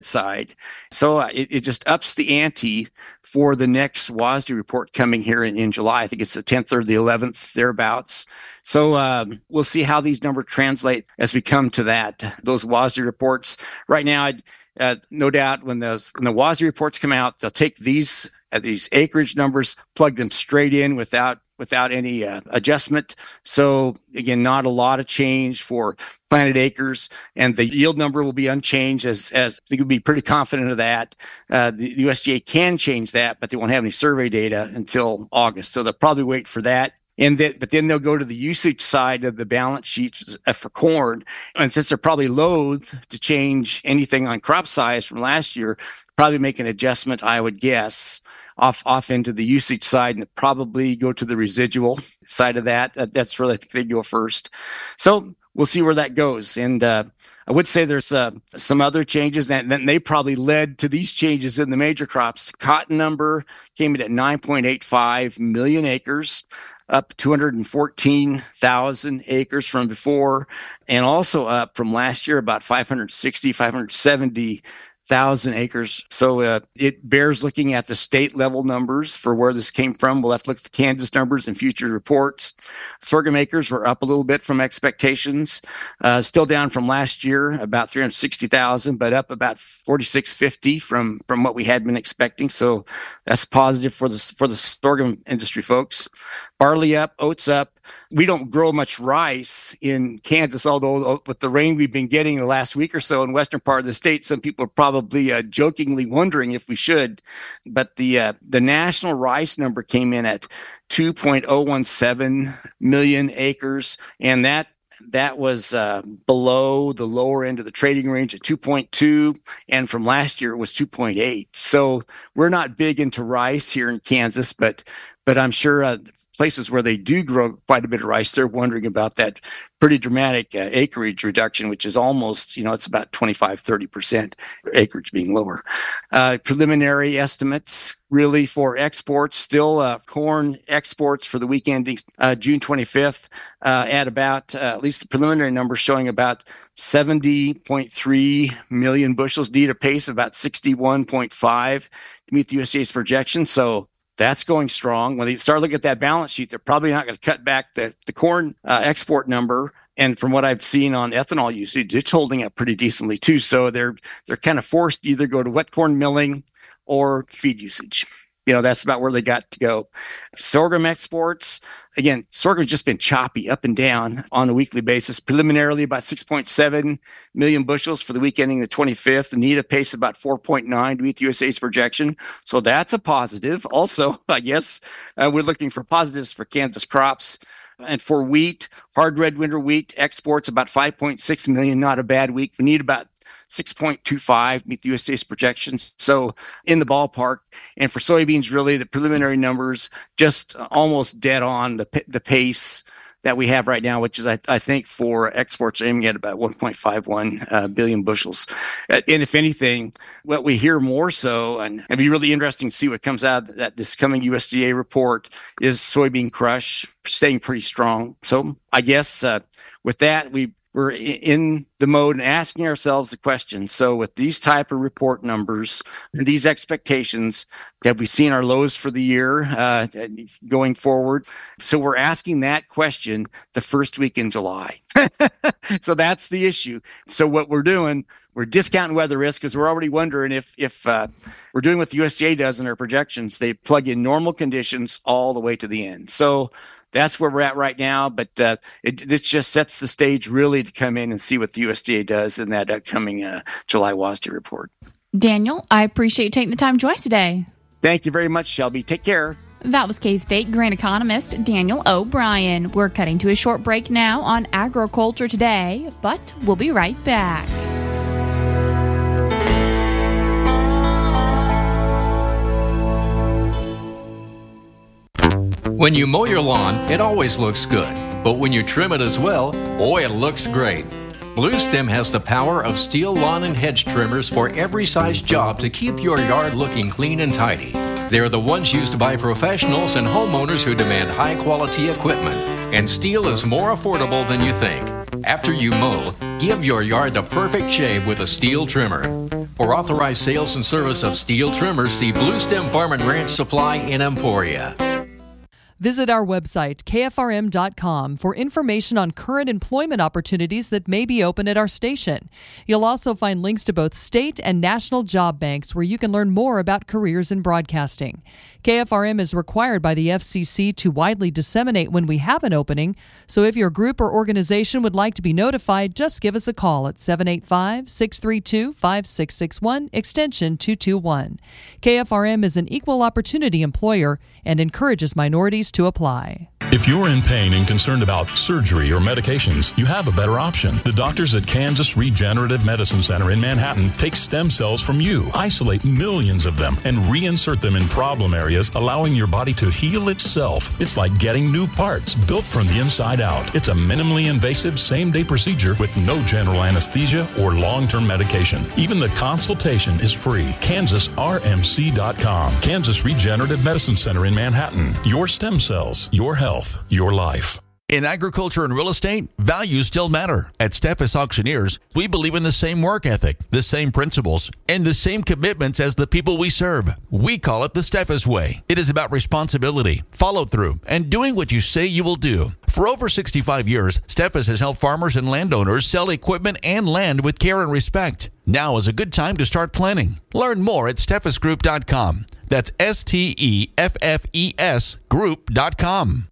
side. So it just ups the ante for the next WASDE report coming here in July. I think it's the 10th or the 11th, thereabouts. So we'll see how these numbers translate as we come to those WASDE reports. Right now, no doubt when the WASDE reports come out, they'll take these acreage numbers, plug them straight in without any adjustment. So again, not a lot of change for planted acres, and the yield number will be unchanged. As they would be pretty confident of that. The USDA can change that, but they won't have any survey data until August. So they'll probably wait for that. But then they'll go to the usage side of the balance sheets for corn. And since they're probably loath to change anything on crop size from last year, probably make an adjustment, I would guess, off into the usage side and probably go to the residual side of that. That's where I think they go first. So we'll see where that goes. And I would say there's some other changes that they probably led to these changes in the major crops. Cotton number came in at 9.85 million acres. Up 214,000 acres from before, and also up from last year about 570,000 acres. So it bears looking at the state level numbers for where this came from. We'll have to look at the Kansas numbers in future reports. Sorghum acres were up a little bit from expectations, still down from last year, about 360,000, but up about 4,650 from what we had been expecting. So that's positive for the sorghum industry folks. Barley up, oats up. We don't grow much rice in Kansas, although with the rain we've been getting the last week or so in the western part of the state, some people are probably jokingly wondering if we should. But the national rice number came in at 2.017 million acres, and that was below the lower end of the trading range at 2.2, and from last year it was 2.8. So we're not big into rice here in Kansas, but I'm sure places where they do grow quite a bit of rice, they're wondering about that pretty dramatic acreage reduction, which is almost, it's about 25-30% acreage being lower. Preliminary estimates really for exports, still corn exports for the week ending June 25th at about, at least the preliminary numbers showing about 70.3 million bushels, need a pace of about 61.5 to meet the USDA's projection. So that's going strong. When they start looking at that balance sheet, they're probably not going to cut back the corn export number. And from what I've seen on ethanol usage, it's holding up pretty decently too. So they're kind of forced to either go to wet corn milling or feed usage. That's about where they got to go. Sorghum exports, again, sorghum's just been choppy up and down on a weekly basis. Preliminarily, about 6.7 million bushels for the week ending the 25th. The need of pace about 4.9 to meet the USDA's projection. So that's a positive. Also, I guess we're looking for positives for Kansas crops. And for wheat, hard red winter wheat exports about 5.6 million, not a bad week. We need about 6.25 meet the USDA's projections. So in the ballpark. And for soybeans, really the preliminary numbers just almost dead on the pace that we have right now, which is, I think, for exports aiming at about 1.51 billion bushels. And if anything, what we hear more so, and it'd be really interesting to see what comes out of that this coming USDA report, is soybean crush staying pretty strong. So I guess with that, we're in the mode and asking ourselves the question. So with these type of report numbers and these expectations, have we seen our lows for the year going forward? So we're asking that question the first week in July. So that's the issue. So what we're doing, we're discounting weather risk because we're already wondering if we're doing what the USDA does in their projections. They plug in normal conditions all the way to the end. So that's where we're at right now, but it just sets the stage really to come in and see what the USDA does in that upcoming July WASDE report. Daniel, I appreciate you taking the time to join us today. Thank you very much, Shelby. Take care. That was K-State grain economist Daniel O'Brien. We're cutting to a short break now on Agriculture Today, but we'll be right back. When you mow your lawn, it always looks good. But when you trim it as well, boy, it looks great. Bluestem has the power of steel lawn and hedge trimmers for every size job to keep your yard looking clean and tidy. They're the ones used by professionals and homeowners who demand high-quality equipment. And steel is more affordable than you think. After you mow, give your yard the perfect shave with a steel trimmer. For authorized sales and service of steel trimmers, see Blue Stem Farm and Ranch Supply in Emporia. Visit our website, kfrm.com, for information on current employment opportunities that may be open at our station. You'll also find links to both state and national job banks where you can learn more about careers in broadcasting. KFRM is required by the FCC to widely disseminate when we have an opening, so if your group or organization would like to be notified, just give us a call at 785-632-5661, extension 221. KFRM is an equal opportunity employer and encourages minorities to apply. If you're in pain and concerned about surgery or medications, you have a better option. The doctors at Kansas Regenerative Medicine Center in Manhattan take stem cells from you, isolate millions of them, and reinsert them in problem areas, allowing your body to heal itself. It's like getting new parts built from the inside out. It's a minimally invasive same-day procedure with no general anesthesia or long-term medication. Even the consultation is free. KansasRMC.com. Kansas Regenerative Medicine Center in Manhattan. Your stem cells, your health, your life. In agriculture and real estate, values still matter. At Steffes Auctioneers, we believe in the same work ethic, the same principles, and the same commitments as the people we serve. We call it the Steffes Way. It is about responsibility, follow-through, and doing what you say you will do. For over 65 years, Steffes has helped farmers and landowners sell equipment and land with care and respect. Now is a good time to start planning. Learn more at steffesgroup.com. That's STEFFES group.com.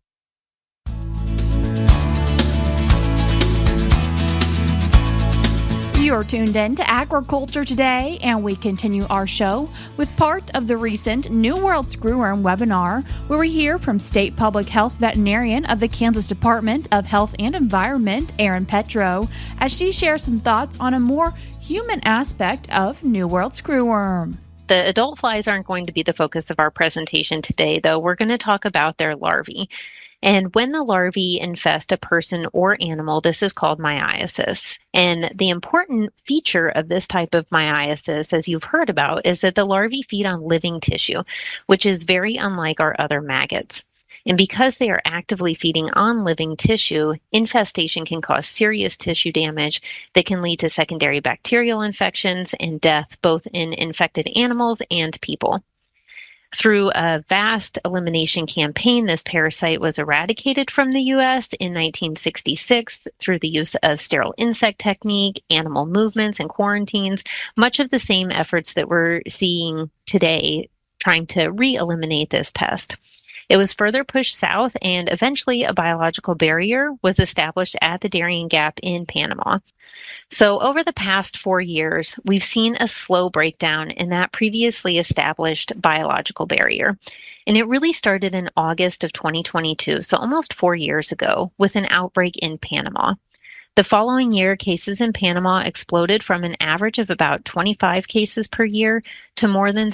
You're tuned in to Agriculture Today, and we continue our show with part of the recent New World Screwworm webinar, where we hear from State Public Health Veterinarian of the Kansas Department of Health and Environment, Erin Petro, as she shares some thoughts on a more human aspect of New World Screwworm. The adult flies aren't going to be the focus of our presentation today, though. We're going to talk about their larvae. And when the larvae infest a person or animal, this is called myiasis. And the important feature of this type of myiasis, as you've heard about, is that the larvae feed on living tissue, which is very unlike our other maggots. And because they are actively feeding on living tissue, infestation can cause serious tissue damage that can lead to secondary bacterial infections and death, both in infected animals and people. Through a vast elimination campaign, this parasite was eradicated from the U.S. in 1966 through the use of sterile insect technique, animal movements, and quarantines, much of the same efforts that we're seeing today trying to re-eliminate this pest. It was further pushed south, and eventually a biological barrier was established at the Darien Gap in Panama. So over the past 4 years, we've seen a slow breakdown in that previously established biological barrier. And it really started in August of 2022, so almost 4 years ago, with an outbreak in Panama. The following year, cases in Panama exploded from an average of about 25 cases per year to more than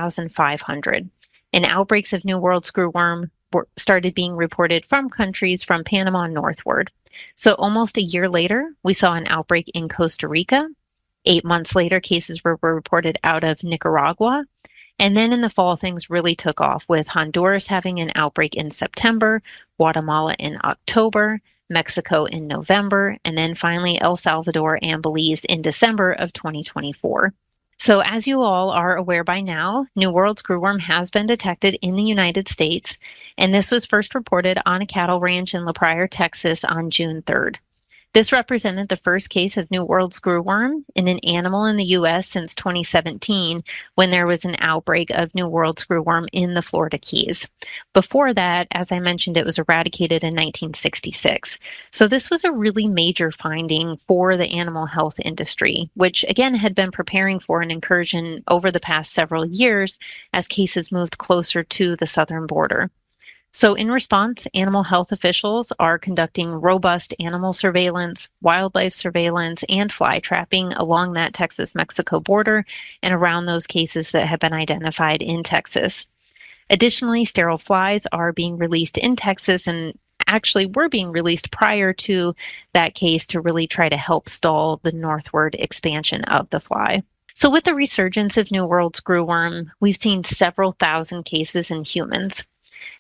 6,500. And outbreaks of New World Screwworm started being reported from countries from Panama northward. So almost a year later, we saw an outbreak in Costa Rica. 8 months later, cases were reported out of Nicaragua. And then in the fall, things really took off, with Honduras having an outbreak in September, Guatemala in October, Mexico in November, and then finally El Salvador and Belize in December of 2024. So as you all are aware by now, New World Screwworm has been detected in the United States, and this was first reported on a cattle ranch in La Pryor, Texas on June 3rd. This represented the first case of New World Screwworm in an animal in the U.S. since 2017, when there was an outbreak of New World Screwworm in the Florida Keys. Before that, as I mentioned, it was eradicated in 1966. So this was a really major finding for the animal health industry, which again had been preparing for an incursion over the past several years as cases moved closer to the southern border. So in response, animal health officials are conducting robust animal surveillance, wildlife surveillance, and fly trapping along that Texas-Mexico border and around those cases that have been identified in Texas. Additionally, sterile flies are being released in Texas, and actually were being released prior to that case to really try to help stall the northward expansion of the fly. So with the resurgence of New World Screwworm, we've seen several thousand cases in humans.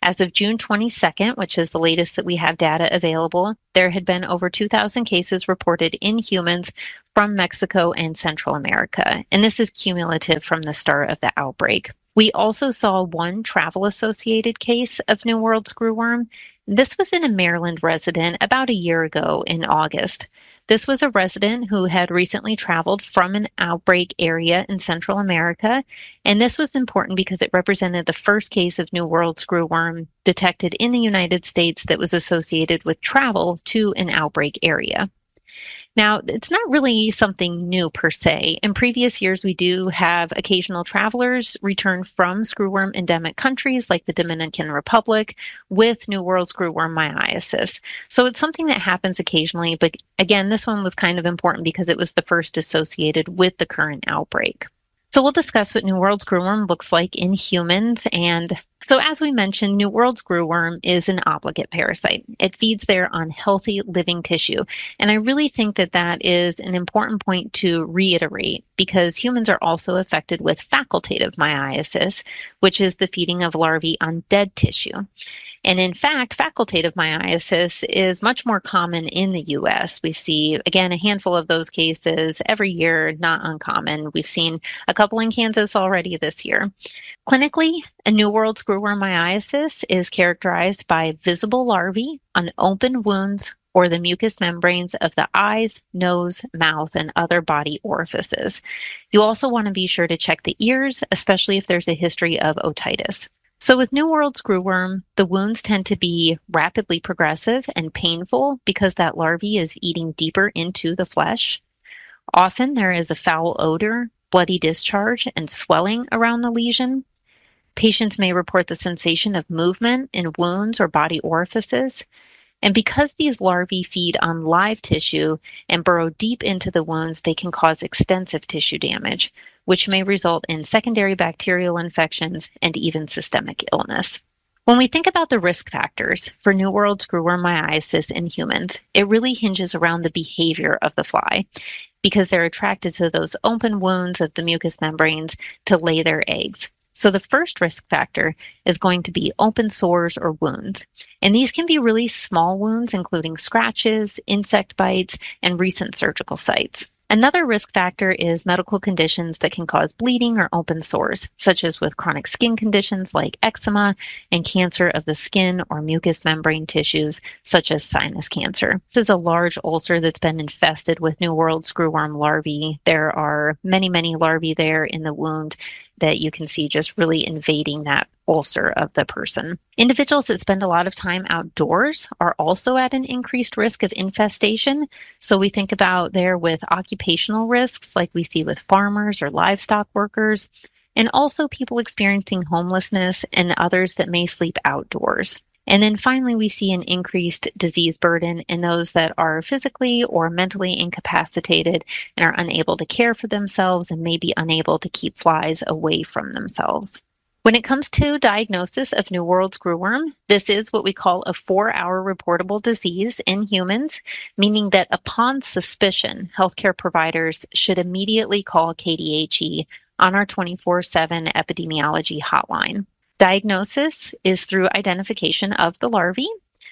As of June 22nd, which is the latest that we have data available, there had been over 2,000 cases reported in humans from Mexico and Central America. And this is cumulative from the start of the outbreak. We also saw one travel-associated case of New World screwworm. This was in a Maryland resident about a year ago in August. This was a resident who had recently traveled from an outbreak area in Central America, and this was important because it represented the first case of New World screwworm detected in the United States that was associated with travel to an outbreak area. Now, it's not really something new per se. In previous years, we do have occasional travelers return from screwworm endemic countries like the Dominican Republic with New World screwworm myiasis. So it's something that happens occasionally, but again, this one was kind of important because it was the first associated with the current outbreak. So we'll discuss what New World screwworm looks like in humans. And so as we mentioned, New World screwworm is an obligate parasite. It feeds there on healthy living tissue. And I really think that that is an important point to reiterate because humans are also affected with facultative myiasis, which is the feeding of larvae on dead tissue. And in fact, facultative myiasis is much more common in the U.S. We see, again, a handful of those cases every year, not uncommon. We've seen a couple in Kansas already this year. Clinically, a New World screwworm myiasis is characterized by visible larvae on open wounds or the mucous membranes of the eyes, nose, mouth, and other body orifices. You also want to be sure to check the ears, especially if there's a history of otitis. So with New World screwworm, the wounds tend to be rapidly progressive and painful because that larvae is eating deeper into the flesh. Often there is a foul odor, bloody discharge, and swelling around the lesion. Patients may report the sensation of movement in wounds or body orifices. And because these larvae feed on live tissue and burrow deep into the wounds, they can cause extensive tissue damage, which may result in secondary bacterial infections and even systemic illness. When we think about the risk factors for New World screwworm myiasis in humans, it really hinges around the behavior of the fly because they're attracted to those open wounds of the mucous membranes to lay their eggs. So the first risk factor is going to be open sores or wounds. And these can be really small wounds, including scratches, insect bites, and recent surgical sites. Another risk factor is medical conditions that can cause bleeding or open sores, such as with chronic skin conditions like eczema and cancer of the skin or mucous membrane tissues, such as sinus cancer. This is a large ulcer that's been infested with New World screwworm larvae. There are many, many larvae there in the wound that you can see just really invading that ulcer of the person. Individuals that spend a lot of time outdoors are also at an increased risk of infestation. So we think about there with occupational risks like we see with farmers or livestock workers, and also people experiencing homelessness and others that may sleep outdoors. And then finally, we see an increased disease burden in those that are physically or mentally incapacitated and are unable to care for themselves and may be unable to keep flies away from themselves. When it comes to diagnosis of New World screwworm, this is what we call a 4-hour reportable disease in humans, meaning that upon suspicion, healthcare providers should immediately call KDHE on our 24/7 epidemiology hotline. Diagnosis is through identification of the larvae.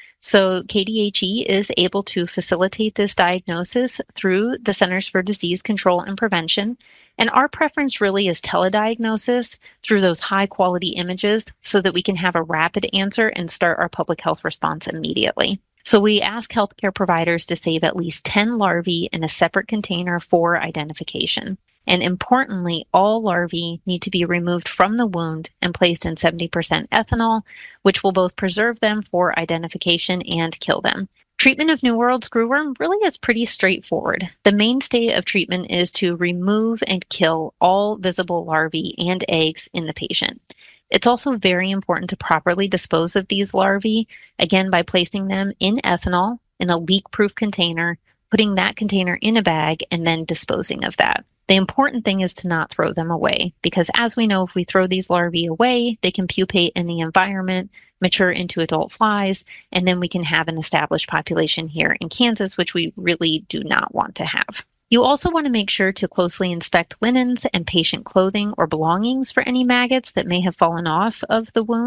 So KDHE is able to facilitate this diagnosis through the Centers for Disease Control and Prevention. And our preference really is telediagnosis through those high quality images so that we can have a rapid answer and start our public health response immediately. So we ask healthcare providers to save at least 10 larvae in a separate container for identification. And importantly, all larvae need to be removed from the wound and placed in 70% ethanol, which will both preserve them for identification and kill them. Treatment of New World screwworm really is pretty straightforward. The mainstay of treatment is to remove and kill all visible larvae and eggs in the patient. It's also very important to properly dispose of these larvae, again, by placing them in ethanol in a leak-proof container, putting that container in a bag, and then disposing of that. The important thing is to not throw them away, because as we know, if we throw these larvae away, they can pupate in the environment, mature into adult flies, and then we can have an established population here in Kansas, which we really do not want to have. You also want to make sure to closely inspect linens and patient clothing or belongings for any maggots that may have fallen off of the wound.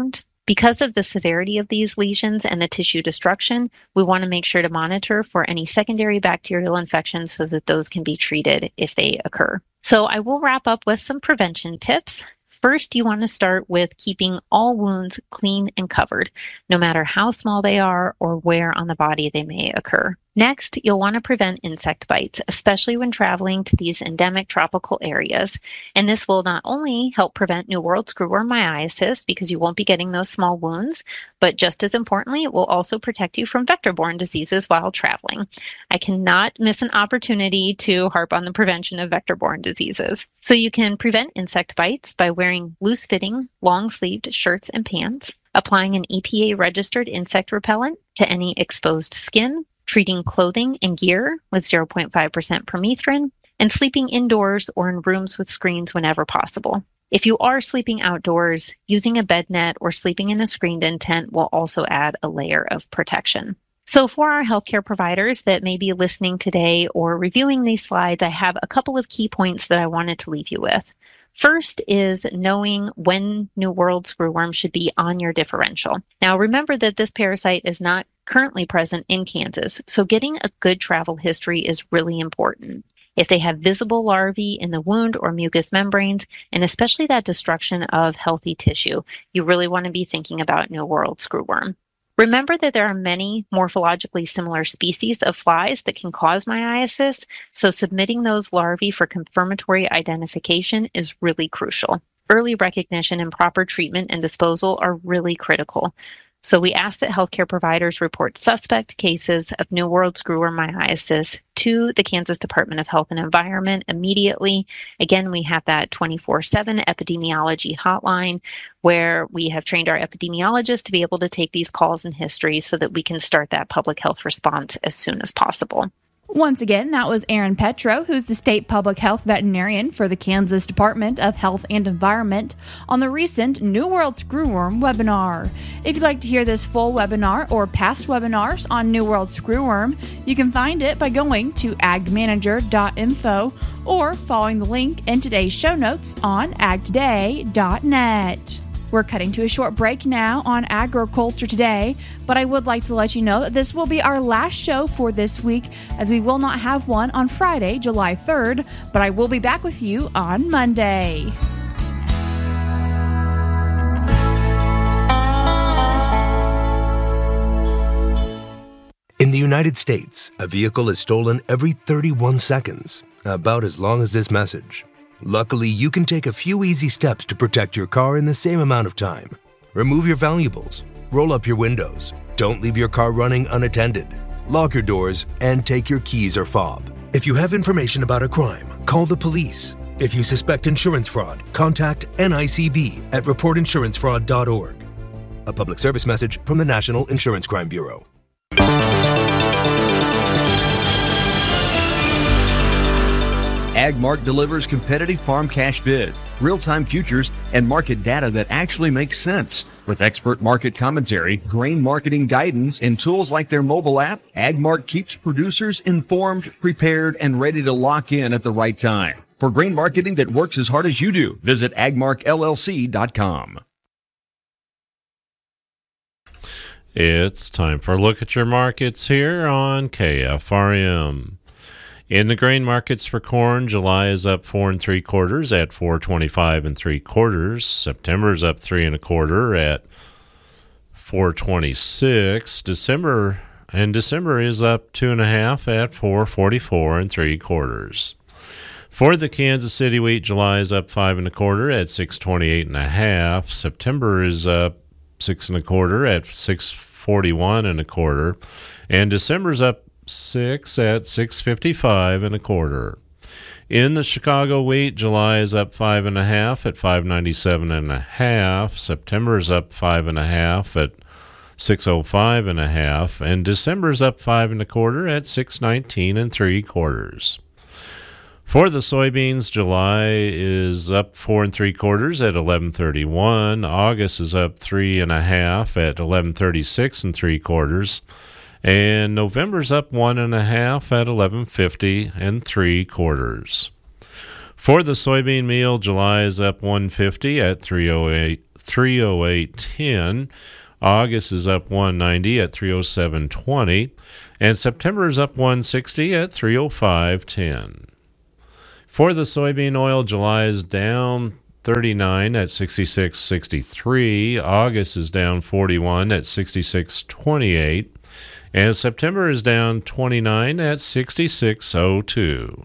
Because of the severity of these lesions and the tissue destruction, we want to make sure to monitor for any secondary bacterial infections so that those can be treated if they occur. So I will wrap up with some prevention tips. First, you want to start with keeping all wounds clean and covered, no matter how small they are or where on the body they may occur. Next, you'll want to prevent insect bites, especially when traveling to these endemic tropical areas. And this will not only help prevent New World screwworm myiasis, because you won't be getting those small wounds, but just as importantly, it will also protect you from vector-borne diseases while traveling. I cannot miss an opportunity to harp on the prevention of vector-borne diseases. So you can prevent insect bites by wearing loose-fitting, long-sleeved shirts and pants, applying an EPA-registered insect repellent to any exposed skin, treating clothing and gear with 0.5% permethrin, and sleeping indoors or in rooms with screens whenever possible. If you are sleeping outdoors, using a bed net or sleeping in a screened-in tent will also add a layer of protection. So for our healthcare providers that may be listening today or reviewing these slides, I have a couple of key points that I wanted to leave you with. First is knowing when New World screwworm should be on your differential. Now remember that this parasite is not currently present in Kansas, so getting a good travel history is really important. If they have visible larvae in the wound or mucous membranes, and especially that destruction of healthy tissue, you really want to be thinking about New World screwworm. Remember that there are many morphologically similar species of flies that can cause myiasis, so submitting those larvae for confirmatory identification is really crucial. Early recognition and proper treatment and disposal are really critical. So we ask that healthcare providers report suspect cases of New World screwworm myiasis to the Kansas Department of Health and Environment immediately. Again, we have that 24/7 epidemiology hotline where we have trained our epidemiologists to be able to take these calls and histories so that we can start that public health response as soon as possible. Once again, that was Erin Petro, who's the state public health veterinarian for the Kansas Department of Health and Environment, on the recent New World Screwworm webinar. If you'd like to hear this full webinar or past webinars on New World Screwworm, you can find it by going to agmanager.info or following the link in today's show notes on agtoday.net. We're cutting to a short break now on Agriculture Today, but I would like to let you know that this will be our last show for this week, as we will not have one on Friday, July 3rd, but I will be back with you on Monday. In the United States, a vehicle is stolen every 31 seconds, about as long as this message. Luckily, you can take a few easy steps to protect your car in the same amount of time. Remove your valuables, roll up your windows, don't leave your car running unattended, lock your doors, and take your keys or fob. If you have information about a crime, call the police. If you suspect insurance fraud, contact NICB at reportinsurancefraud.org. A public service message from the National Insurance Crime Bureau. AgMark delivers competitive farm cash bids, real-time futures, and market data that actually makes sense. With expert market commentary, grain marketing guidance, and tools like their mobile app, AgMark keeps producers informed, prepared, and ready to lock in at the right time. For grain marketing that works as hard as you do, visit agmarkllc.com. It's time for a look at your markets here on KFRM. In the grain markets for corn, July is up 4 3/4 at 425 3/4. September is up 3 1/4 at 426. December is up 2 1/2 at 444 3/4. For the Kansas City wheat, July is up 5 1/4 at 628 1/2. September is up 6 1/4 at 641 1/4, and December's up 6 at 655 1/4. In the Chicago wheat, July is up 5 1/2 at 597 1/2. September is up 5 1/2 at 605 1/2, and December is up 5 1/4 at 619 3/4. For the soybeans, July is up 4 3/4 at 1131. August is up 3 1/2 at 1136 3/4. And November's up 1 1/2 at 1150 3/4. For the soybean meal, July is up 150 at 308 308.10. August is up 190 at 307.20. And September is up 160 at 305.10. For the soybean oil, July is down 39 at 66.63. August is down 41 at 66.28. And September is down 29 at 66.02.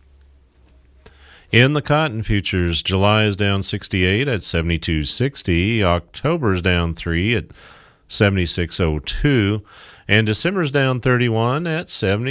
In the cotton futures, July is down 68 at 72.60. October is down 3 at 76.02. And December is down 31 at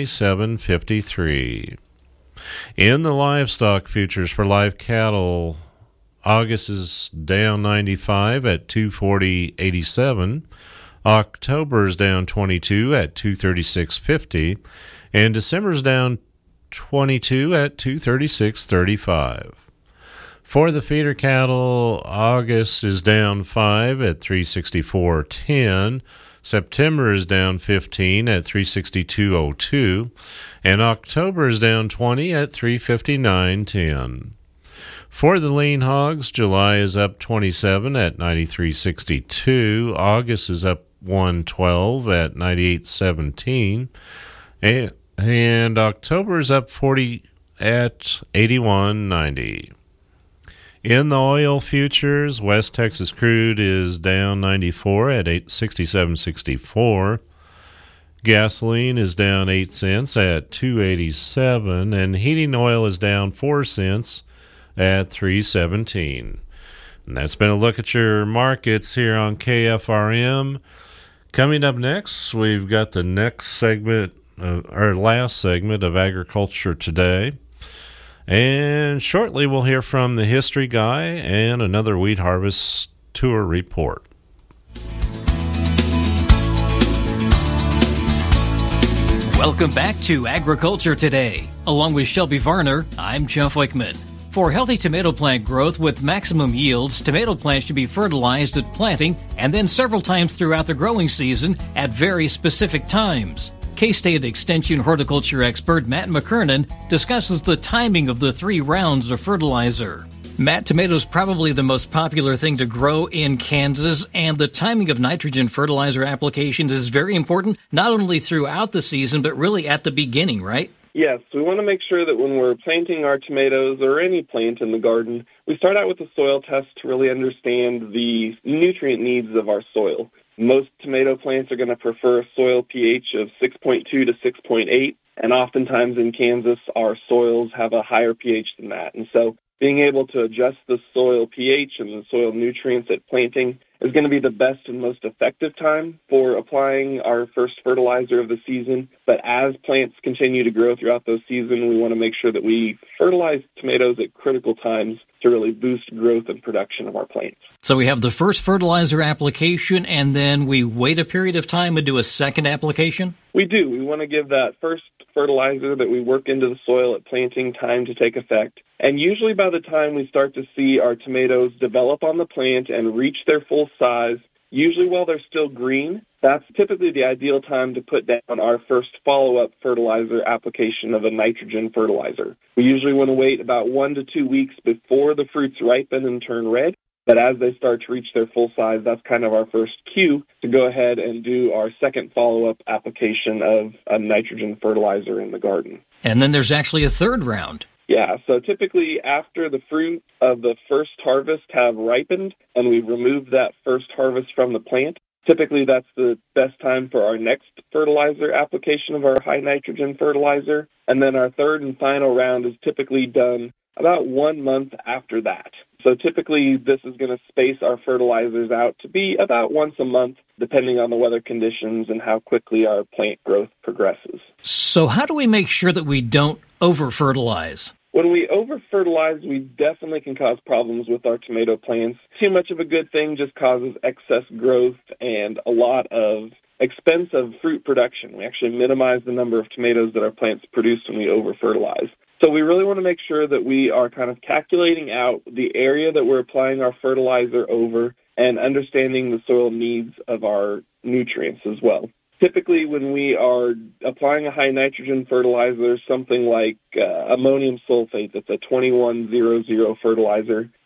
77.53. In the livestock futures for live cattle, August is down 95 at 240.87. October is down 22 at 236.50. And December is down 22 at 236.35. For the feeder cattle, August is down 5 at 364.10. September is down 15 at 362.02. And October is down 20 at 359.10. For the lean hogs, July is up 27 at 93.62. August is up 112 at 98.17. And October is up 40 at 81.90. In the oil futures, West Texas crude is down 94 at 67.64. Gasoline is down 8 cents at 2.87, and heating oil is down 4 cents at 3.17. And that's been a look at your markets here on KFRM. Coming up next, we've got the next segment, our last segment of Agriculture Today. And shortly we'll hear from the history guy and another wheat harvest tour report. Welcome back to Agriculture Today. Along with Shelby Varner, I'm Jeff Wickman. For healthy tomato plant growth with maximum yields, tomato plants should be fertilized at planting and then several times throughout the growing season at very specific times. K-State Extension horticulture expert Matt McKernan discusses the timing of the 3 rounds of fertilizer. Matt, tomato is probably the most popular thing to grow in Kansas, and the timing of nitrogen fertilizer applications is very important, not only throughout the season, but really at the beginning, right? Yes, we want to make sure that when we're planting our tomatoes or any plant in the garden, we start out with a soil test to really understand the nutrient needs of our soil. Most tomato plants are going to prefer a soil pH of 6.2 to 6.8, and oftentimes in Kansas, our soils have a higher pH than that. And so being able to adjust the soil pH and the soil nutrients at planting is going to be the best and most effective time for applying our first fertilizer of the season. But as plants continue to grow throughout the season, we want to make sure that we fertilize tomatoes at critical times to really boost growth and production of our plants. So we have the first fertilizer application, and then we wait a period of time and do a second application? We do. We want to give that first fertilizer that we work into the soil at planting time to take effect. And usually by the time we start to see our tomatoes develop on the plant and reach their full size, usually while they're still green, that's typically the ideal time to put down our first follow-up fertilizer application of a nitrogen fertilizer. We usually want to wait about 1 to 2 weeks before the fruits ripen and turn red. But as they start to reach their full size, that's kind of our first cue to go ahead and do our second follow-up application of a nitrogen fertilizer in the garden. And then there's actually a third round. Yeah, so typically after the fruit of the first harvest have ripened and we've removed that first harvest from the plant, typically that's the best time for our next fertilizer application of our high nitrogen fertilizer. And then our third and final round is typically done about 1 month after that. So typically this is going to space our fertilizers out to be about once a month, depending on the weather conditions and how quickly our plant growth progresses. So how do we make sure that we don't over-fertilize? When we over-fertilize, we definitely can cause problems with our tomato plants. Too much of a good thing just causes excess growth and a lot of expense of fruit production. We actually minimize the number of tomatoes that our plants produce when we over-fertilize. So we really want to make sure that we are kind of calculating out the area that we're applying our fertilizer over and understanding the soil needs of our nutrients as well. Typically, when we are applying a high nitrogen fertilizer, something like ammonium sulfate, that's a 2100 fertilizer,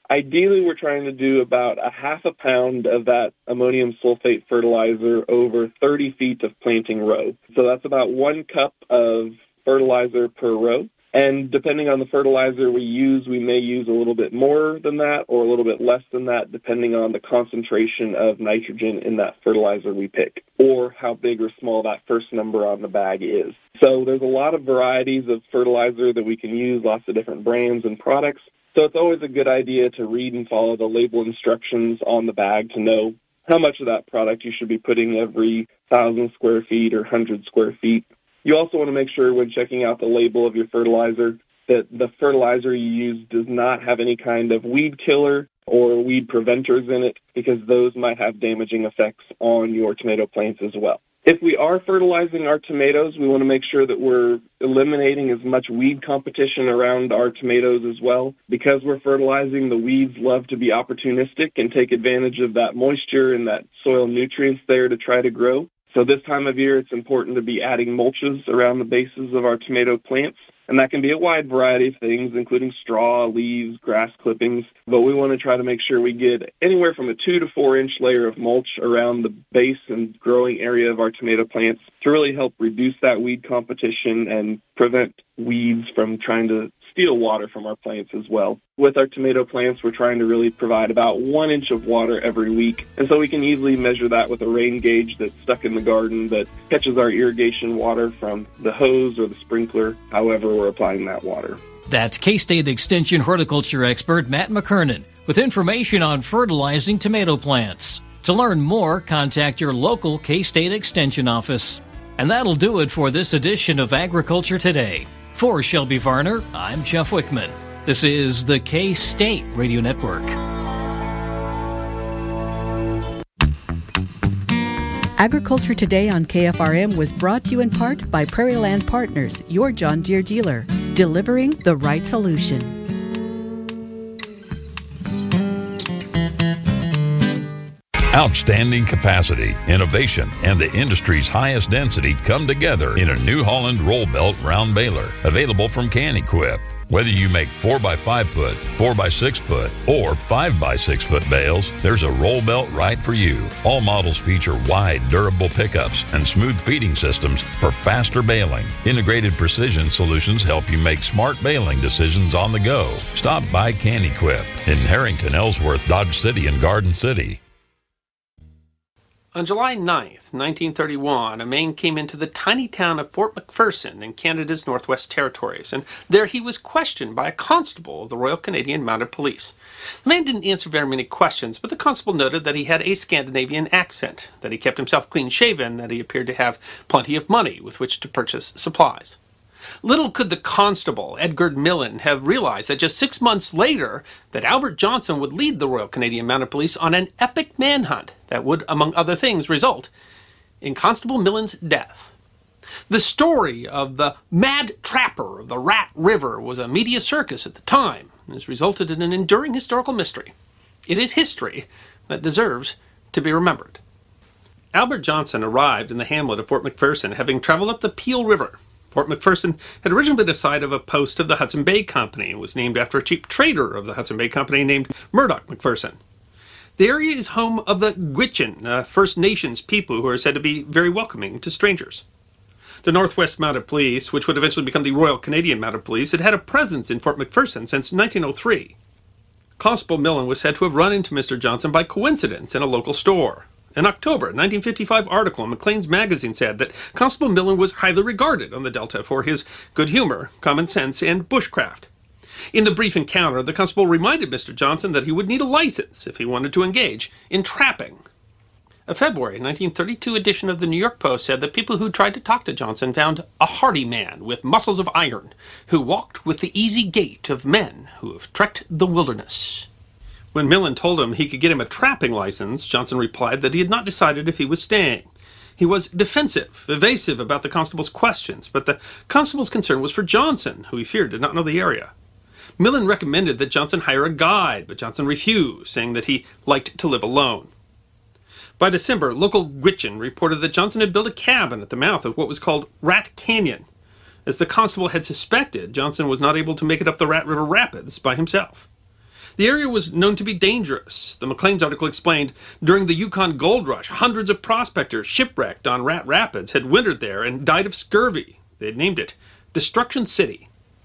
Ideally, we're trying to do about a half a pound of that ammonium sulfate fertilizer over 30 feet of planting row. So that's about 1 cup of fertilizer per row. And depending on the fertilizer we use, we may use a little bit more than that or a little bit less than that, depending on the concentration of nitrogen in that fertilizer we pick, or how big or small that first number on the bag is. So there's a lot of varieties of fertilizer that we can use, lots of different brands and products. So it's always a good idea to read and follow the label instructions on the bag to know how much of that product you should be putting every 1,000 square feet or 100 square feet. You also want to make sure when checking out the label of your fertilizer that the fertilizer you use does not have any kind of weed killer or weed preventers in it, because those might have damaging effects on your tomato plants as well. If we are fertilizing our tomatoes, we want to make sure that we're eliminating as much weed competition around our tomatoes as well. Because we're fertilizing, the weeds love to be opportunistic and take advantage of that moisture and that soil nutrients there to try to grow. So this time of year, it's important to be adding mulches around the bases of our tomato plants. And that can be a wide variety of things, including straw, leaves, grass clippings. But we want to try to make sure we get anywhere from a 2 to 4 inch layer of mulch around the base and growing area of our tomato plants to really help reduce that weed competition and prevent weeds from trying to steal water from our plants as well. With our tomato plants, we're trying to really provide about 1 inch of water every week. And so we can easily measure that with a rain gauge that's stuck in the garden that catches our irrigation water from the hose or the sprinkler, however we're applying that water. That's K-State Extension horticulture expert Matt McKernan with information on fertilizing tomato plants. To learn more, contact your local K-State Extension office. And that'll do it for this edition of Agriculture Today. For Shelby Varner, I'm Jeff Wickman. This is the K-State Radio Network. Agriculture Today on KFRM was brought to you in part by Prairie Land Partners, your John Deere dealer, delivering the right solution. Outstanding capacity, innovation, and the industry's highest density come together in a New Holland roll belt round baler, available from Can-Equip. Whether you make 4x5 foot, 4x6 foot, or 5x6 foot bales, there's a roll belt right for you. All models feature wide, durable pickups and smooth feeding systems for faster baling. Integrated precision solutions help you make smart baling decisions on the go. Stop by Can-Equip in Harrington, Ellsworth, Dodge City, and Garden City. On July 9th, 1931, a man came into the tiny town of Fort McPherson in Canada's Northwest Territories, and there he was questioned by a constable of the Royal Canadian Mounted Police. The man didn't answer very many questions, but the constable noted that he had a Scandinavian accent, that he kept himself clean-shaven, that he appeared to have plenty of money with which to purchase supplies. Little could the constable, Edgar Millen, have realized that just 6 months later that Albert Johnson would lead the Royal Canadian Mounted Police on an epic manhunt that would, among other things, result in Constable Millen's death. The story of the Mad Trapper of the Rat River was a media circus at the time and has resulted in an enduring historical mystery. It is history that deserves to be remembered. Albert Johnson arrived in the hamlet of Fort McPherson having traveled up the Peel River. Fort McPherson had originally been a site of a post of the Hudson Bay Company and was named after a chief trader of the Hudson Bay Company named Murdoch McPherson. The area is home of the Gwich'in, First Nations people who are said to be very welcoming to strangers. The Northwest Mounted Police, which would eventually become the Royal Canadian Mounted Police, had had a presence in Fort McPherson since 1903. Constable Millen was said to have run into Mr. Johnson by coincidence in a local store. An October 1955 article in Maclean's magazine said that Constable Millen was highly regarded on the Delta for his good humor, common sense, and bushcraft. In the brief encounter, the constable reminded Mr. Johnson that he would need a license if he wanted to engage in trapping. A February 1932 edition of the New York Post said that people who tried to talk to Johnson found a hardy man with muscles of iron, who walked with the easy gait of men who have trekked the wilderness. When Millen told him he could get him a trapping license, Johnson replied that he had not decided if he was staying. He was defensive, evasive about the constable's questions, but the constable's concern was for Johnson, who he feared did not know the area. Millen recommended that Johnson hire a guide, but Johnson refused, saying that he liked to live alone. By December, local Gwich'in reported that Johnson had built a cabin at the mouth of what was called Rat Canyon. As the constable had suspected, Johnson was not able to make it up the Rat River Rapids by himself. The area was known to be dangerous. The Maclean's article explained, during the Yukon Gold Rush, hundreds of prospectors shipwrecked on Rat Rapids had wintered there and died of scurvy. They had named it Destruction City.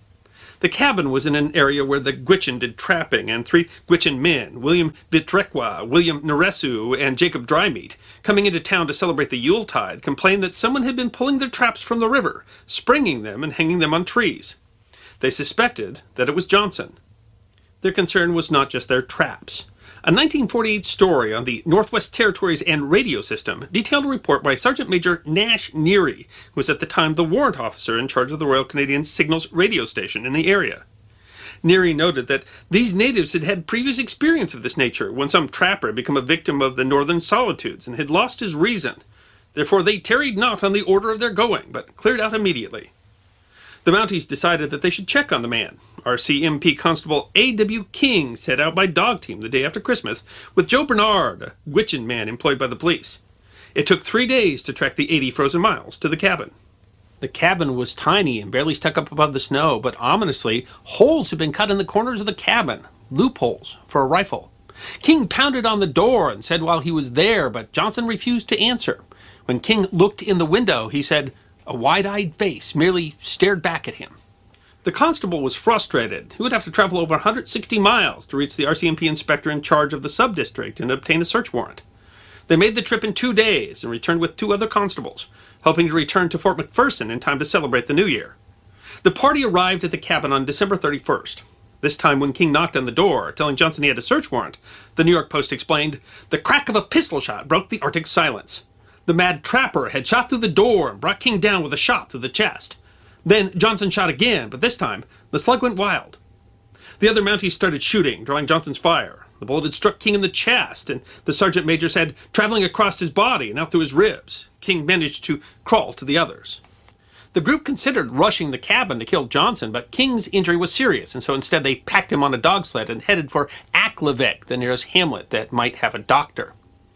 The cabin was in an area where the Gwich'in did trapping, and 3 Gwich'in men, William Bitrekwa, William Naresu, and Jacob Drymeat, coming into town to celebrate the Yuletide, complained that someone had been pulling their traps from the river, springing them and hanging them on trees. They suspected that it was Johnson. Their concern was not just their traps. A 1948 story on the Northwest Territories and radio system detailed a report by Sergeant Major Nash Neary, who was at the time the warrant officer in charge of the Royal Canadian Signals radio station in the area. Neary noted that these natives had had previous experience of this nature when some trapper had become a victim of the northern solitudes and had lost his reason. Therefore they tarried not on the order of their going, but cleared out immediately. The Mounties decided that they should check on the man. RCMP Constable A.W. King set out by dog team the day after Christmas with Joe Bernard, a Gwich'in man employed by the police. It took 3 days to track the 80 frozen miles to the cabin. The cabin was tiny and barely stuck up above the snow, but ominously, holes had been cut in the corners of the cabin, loopholes for a rifle. King pounded on the door and said while he was there, but Johnson refused to answer. When King looked in the window, he said a wide-eyed face merely stared back at him. The constable was frustrated. He would have to travel over 160 miles to reach the RCMP inspector in charge of the sub-district and obtain a search warrant. They made the trip in 2 days and returned with 2 other constables, hoping to return to Fort McPherson in time to celebrate the New Year. The party arrived at the cabin on December 31st. This time when King knocked on the door, telling Johnson he had a search warrant, the New York Post explained, the crack of a pistol shot broke the Arctic silence. The mad trapper had shot through the door and brought King down with a shot through the chest. Then Johnson shot again, but this time the slug went wild. The other Mounties started shooting, drawing Johnson's fire. The bullet had struck King in the chest, and the sergeant major said, traveling across his body and out through his ribs. King managed to crawl to the others. The group considered rushing the cabin to kill Johnson, but King's injury was serious, and so instead they packed him on a dog sled and headed for Aklavik, the nearest hamlet that might have a doctor.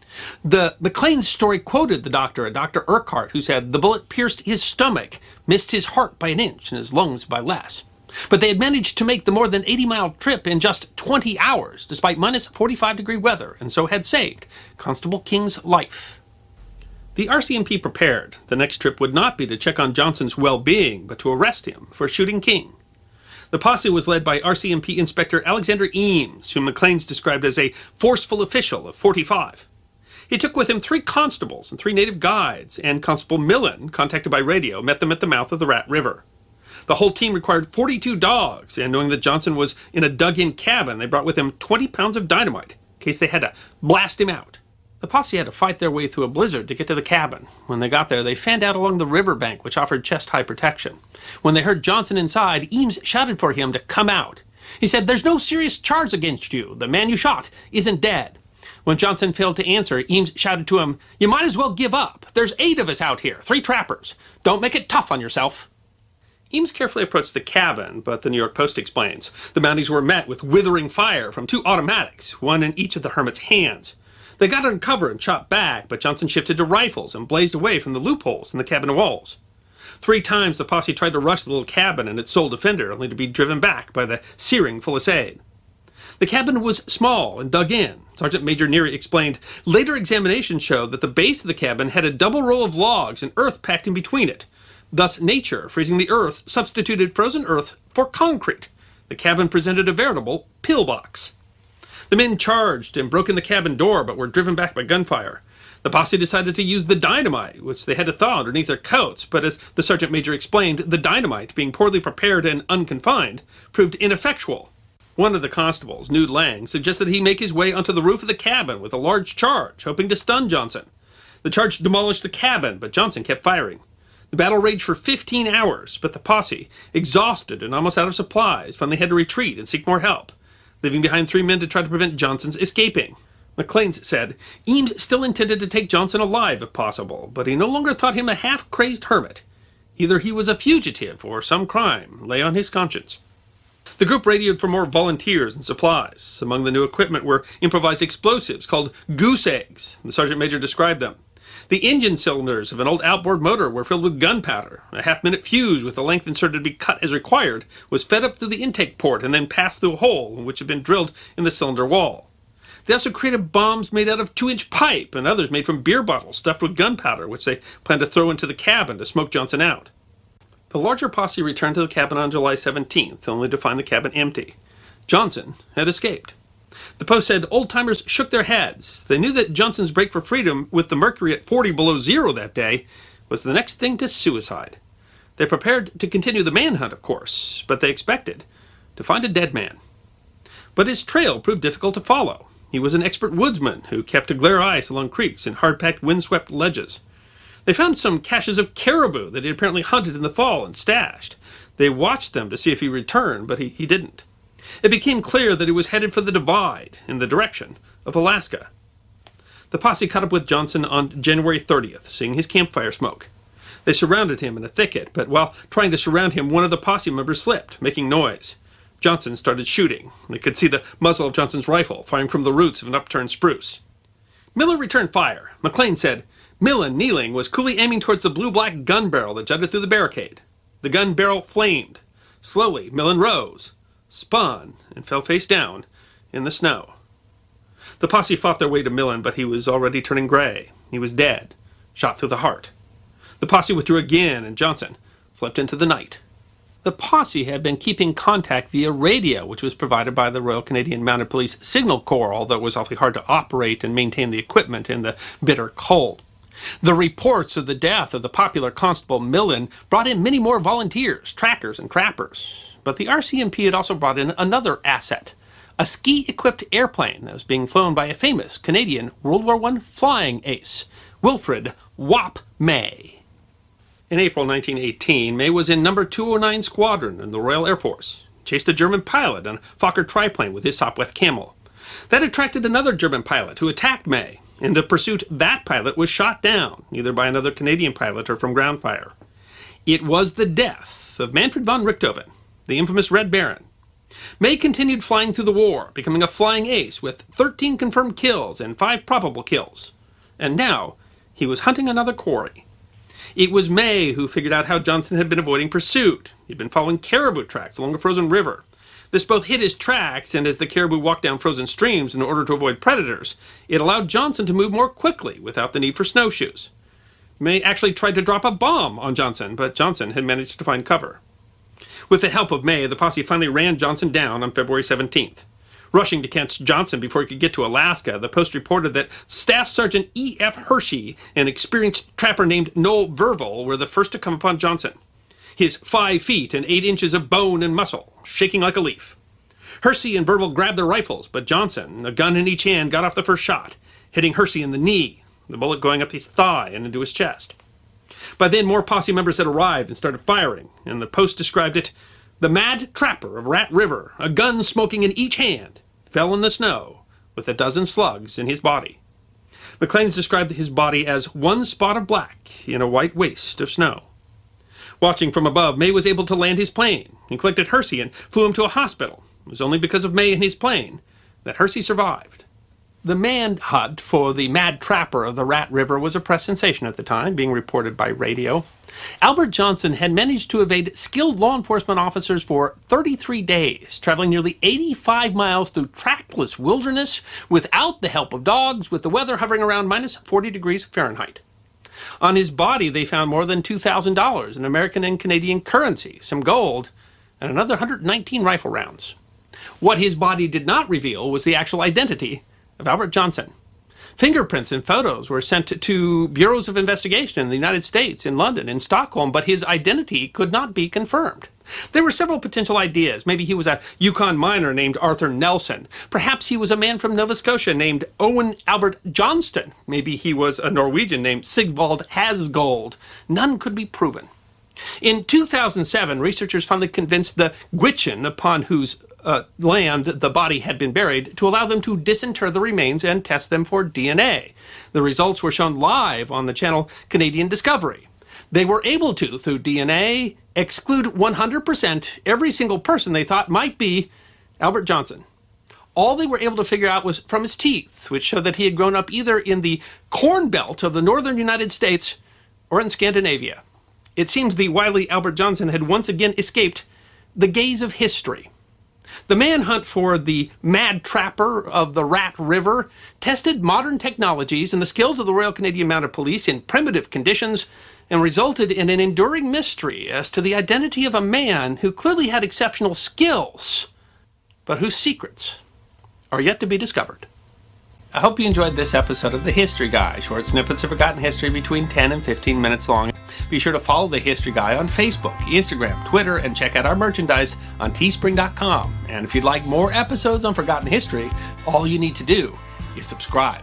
The Maclean's story quoted the doctor, a Dr. Urquhart, who said, the bullet pierced his stomach, missed his heart by an inch and his lungs by less. But they had managed to make the more than 80-mile trip in just 20 hours, despite minus 45-degree weather, and so had saved Constable King's life. The RCMP prepared. The next trip would not be to check on Johnson's well-being, but to arrest him for shooting King. The posse was led by RCMP Inspector Alexander Eames, whom Maclean's described as a forceful official of 45. He took with him 3 constables and 3 native guides, and Constable Millen, contacted by radio, met them at the mouth of the Rat River. The whole team required 42 dogs, and knowing that Johnson was in a dug-in cabin, they brought with him 20 pounds of dynamite, in case they had to blast him out. The posse had to fight their way through a blizzard to get to the cabin. When they got there, they fanned out along the riverbank, which offered chest-high protection. When they heard Johnson inside, Eames shouted for him to come out. He said, there's no serious charge against you. The man you shot isn't dead. When Johnson failed to answer, Eames shouted to him, you might as well give up. There's 8 of us out here, 3 trappers. Don't make it tough on yourself. Eames carefully approached the cabin, but the New York Post explains, the Mounties were met with withering fire from 2 automatics, one in each of the hermit's hands. They got under cover and shot back, but Johnson shifted to rifles and blazed away from the loopholes in the cabin walls. 3 times the posse tried to rush the little cabin and its sole defender, only to be driven back by the searing fusillade. The cabin was small and dug in. Sergeant Major Neary explained, later examination showed that the base of the cabin had a double row of logs and earth packed in between it. Thus nature, freezing the earth, substituted frozen earth for concrete. The cabin presented a veritable pillbox. The men charged and broke in the cabin door, but were driven back by gunfire. The posse decided to use the dynamite, which they had to thaw underneath their coats, but as the sergeant major explained, the dynamite, being poorly prepared and unconfined, proved ineffectual. One of the constables, Nude Lang, suggested he make his way onto the roof of the cabin with a large charge, hoping to stun Johnson. The charge demolished the cabin, but Johnson kept firing. The battle raged for 15 hours, but the posse, exhausted and almost out of supplies, finally had to retreat and seek more help, leaving behind 3 men to try to prevent Johnson's escaping. Maclean's said Eames still intended to take Johnson alive if possible, but he no longer thought him a half-crazed hermit. Either he was a fugitive or some crime lay on his conscience. The group radioed for more volunteers and supplies. Among the new equipment were improvised explosives called goose eggs. The sergeant major described them. The engine cylinders of an old outboard motor were filled with gunpowder. A half-minute fuse with the length inserted to be cut as required was fed up through the intake port and then passed through a hole which had been drilled in the cylinder wall. They also created bombs made out of 2-inch pipe and others made from beer bottles stuffed with gunpowder, which they planned to throw into the cabin to smoke Johnson out. The larger posse returned to the cabin on July 17th, only to find the cabin empty. Johnson had escaped. The Post said old-timers shook their heads. They knew that Johnson's break for freedom, with the mercury at 40 below zero that day, was the next thing to suicide. They prepared to continue the manhunt, of course, but they expected to find a dead man. But his trail proved difficult to follow. He was an expert woodsman who kept a glare ice along creeks and hard-packed windswept ledges. They found some caches of caribou that he apparently hunted in the fall and stashed. They watched them to see if he returned, but he didn't. It became clear that he was headed for the Divide, in the direction of Alaska. The posse caught up with Johnson on January 30th, seeing his campfire smoke. They surrounded him in a thicket, but while trying to surround him, one of the posse members slipped, making noise. Johnson started shooting. They could see the muzzle of Johnson's rifle, firing from the roots of an upturned spruce. Miller returned fire. McLean said, Millen, kneeling, was coolly aiming towards the blue-black gun barrel that jutted through the barricade. The gun barrel flamed. Slowly, Millen rose, spun, and fell face down in the snow. The posse fought their way to Millen, but he was already turning gray. He was dead, shot through the heart. The posse withdrew again, and Johnson slept into the night. The posse had been keeping contact via radio, which was provided by the Royal Canadian Mounted Police Signal Corps, although it was awfully hard to operate and maintain the equipment in the bitter cold. The reports of the death of the popular Constable Millen brought in many more volunteers, trackers, and trappers. But the RCMP had also brought in another asset, a ski-equipped airplane that was being flown by a famous Canadian World War I flying ace, Wilfred "Wop" May. In April 1918, May was in No. 209 Squadron in the Royal Air Force. He chased a German pilot on a Fokker triplane with his Sopwith Camel. That attracted another German pilot who attacked May. In the pursuit, that pilot was shot down, either by another Canadian pilot or from ground fire. It was the death of Manfred von Richthofen, the infamous Red Baron. May continued flying through the war, becoming a flying ace with 13 confirmed kills and 5 probable kills. And now, he was hunting another quarry. It was May who figured out how Johnson had been avoiding pursuit. He'd been following caribou tracks along a frozen river. This both hid his tracks, and as the caribou walked down frozen streams in order to avoid predators, it allowed Johnson to move more quickly without the need for snowshoes. May actually tried to drop a bomb on Johnson, but Johnson had managed to find cover. With the help of May, the posse finally ran Johnson down on February 17th. Rushing to catch Johnson before he could get to Alaska, the Post reported that Staff Sergeant E.F. Hershey, an experienced trapper named Noel Verville, were the first to come upon Johnson. His 5 feet and 8 inches of bone and muscle, shaking like a leaf. Hersey and Verville grabbed their rifles, but Johnson, a gun in each hand, got off the first shot, hitting Hersey in the knee, the bullet going up his thigh and into his chest. By then, more posse members had arrived and started firing, and the Post described it, the mad trapper of Rat River, a gun smoking in each hand, fell in the snow with a dozen slugs in his body. McLean's described his body as one spot of black in a white waste of snow. Watching from above, May was able to land his plane. He collected Hersey and flew him to a hospital. It was only because of May and his plane that Hersey survived. The manhunt for the mad trapper of the Rat River was a press sensation at the time, being reported by radio. Albert Johnson had managed to evade skilled law enforcement officers for 33 days, traveling nearly 85 miles through trackless wilderness without the help of dogs, with the weather hovering around minus 40 degrees Fahrenheit. On his body, they found more than $2,000 in American and Canadian currency, some gold, and another 119 rifle rounds. What his body did not reveal was the actual identity of Albert Johnson. Fingerprints and photos were sent to bureaus of investigation in the United States, in London, in Stockholm, but his identity could not be confirmed. There were several potential ideas. Maybe he was a Yukon miner named Arthur Nelson. Perhaps he was a man from Nova Scotia named Owen Albert Johnston. Maybe he was a Norwegian named Sigvald Hasgold. None could be proven. In 2007, researchers finally convinced the Gwich'in, upon whose land the body had been buried, to allow them to disinter the remains and test them for DNA. The results were shown live on the channel Canadian Discovery. They were able to, through DNA, exclude 100% every single person they thought might be Albert Johnson. All they were able to figure out was from his teeth, which showed that he had grown up either in the corn belt of the northern United States or in Scandinavia. It seems the wily Albert Johnson had once again escaped the gaze of history. The manhunt for the mad trapper of the Rat River tested modern technologies and the skills of the Royal Canadian Mounted Police in primitive conditions and resulted in an enduring mystery as to the identity of a man who clearly had exceptional skills, but whose secrets are yet to be discovered. I hope you enjoyed this episode of The History Guy, short snippets of forgotten history between 10 and 15 minutes long. Be sure to follow The History Guy on Facebook, Instagram, Twitter, and check out our merchandise on teespring.com. And if you'd like more episodes on forgotten history, all you need to do is subscribe.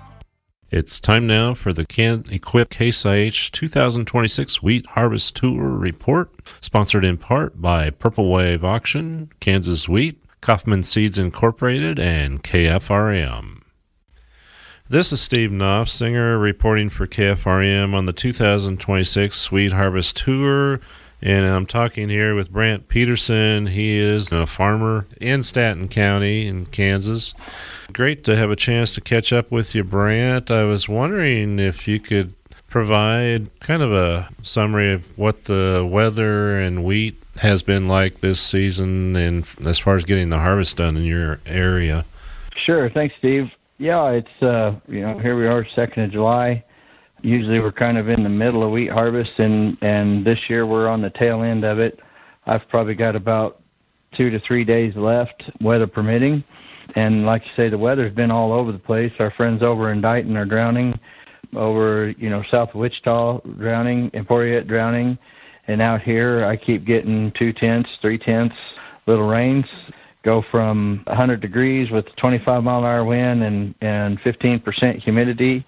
It's time now for the Can-Equip Case IH 2026 Wheat Harvest Tour Report, sponsored in part by Purple Wave Auction, Kansas Wheat, Kaufman Seeds Incorporated, and KFRM. This is Steve Knopfsinger reporting for KFRM on the 2026 Wheat Harvest Tour, and I'm talking here with Brant Peterson. He is a farmer in Stanton County in Kansas. Great to have a chance to catch up with you, Brant. I was wondering if you could provide kind of a summary of what the weather and wheat has been like this season, and as far as getting the harvest done in your area. Sure. Thanks, Steve. Yeah, it's, here we are, 2nd of July. Usually we're kind of in the middle of wheat harvest, and this year we're on the tail end of it. I've probably got about 2 to 3 days left, weather permitting. And like you say, the weather's been all over the place. Our friends over in Dighton are drowning, over, south of Wichita drowning, Emporia drowning. And out here I keep getting 2/10, 3/10 little rains. Go from 100 degrees with 25-mile-an-hour wind and 15% humidity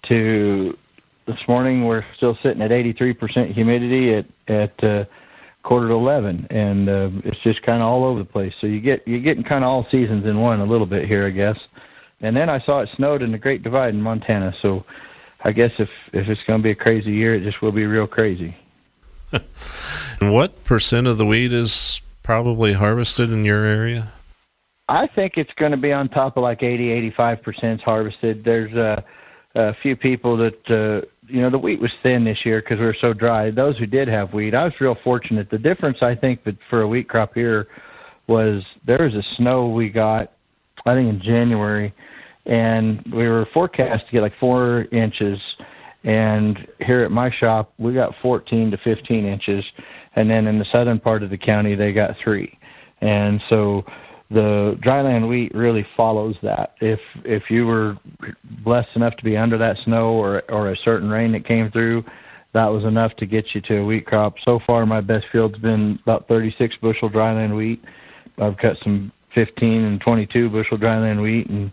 to this morning we're still sitting at 83% humidity at quarter to 11, and it's just kind of all over the place. So you're getting kind of all seasons in one a little bit here, I guess. And then I saw it snowed in the Great Divide in Montana, so I guess if it's going to be a crazy year, it just will be real crazy. And what percent of the wheat is probably harvested in your area? I think it's going to be on top of like 80-85% harvested. There's a few people that, the wheat was thin this year because we were so dry. Those who did have wheat, I was real fortunate. The difference, I think, for a wheat crop here was there was a snow we got, I think, in January, and we were forecast to get like 4 inches. And here at my shop, we got 14 to 15 inches. And then in the southern part of the county, they got 3. And so the dryland wheat really follows that. If you were blessed enough to be under that snow or a certain rain that came through, that was enough to get you to a wheat crop. So far, my best field's been about 36 bushel dryland wheat. I've cut some 15 and 22 bushel dryland wheat, and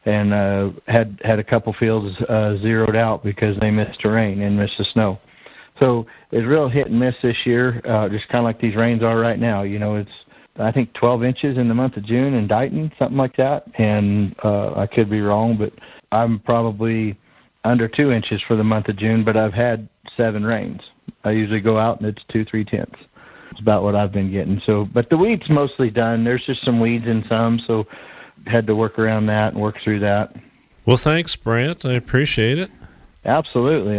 had a couple fields zeroed out because they missed the rain and missed the snow. So it's real hit and miss this year, just kind of like these rains are right now. It's, I think, 12 inches in the month of June in Dighton, something like that. And I could be wrong, but I'm probably under 2 inches for the month of June, but I've had 7 rains. I usually go out and it's 2-3/10. It's about what I've been getting. So, but the wheat's mostly done. There's just some weeds in some, so had to work around that and work through that. Well, thanks, Brant. I appreciate it. Absolutely.